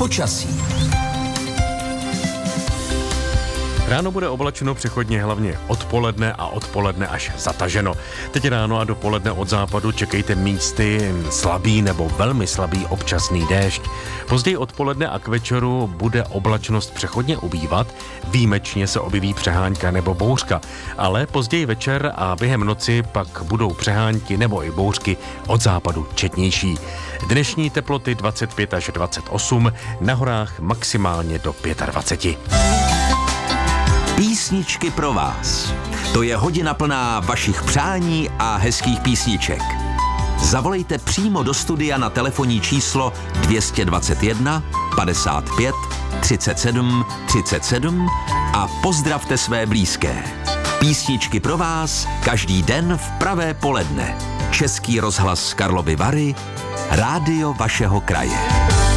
Počasí. Ráno bude oblačeno přechodně hlavně odpoledne a odpoledne až zataženo. Teď ráno a dopoledne od západu čekejte místy slabý nebo velmi slabý občasný déšť. Později odpoledne a k večeru bude oblačnost přechodně ubývat, výjimečně se objeví přehánka nebo bouřka, ale později večer a během noci pak budou přehánky nebo i bouřky od západu četnější. Dnešní teploty 25 až 28, na horách maximálně do 25. Písničky pro vás. To je hodina plná vašich přání a hezkých písniček. Zavolejte přímo do studia na telefonní číslo 221 55 37 37 a pozdravte své blízké. Písničky pro vás každý den v pravé poledne. Český rozhlas Karlovy Vary, rádio vašeho kraje.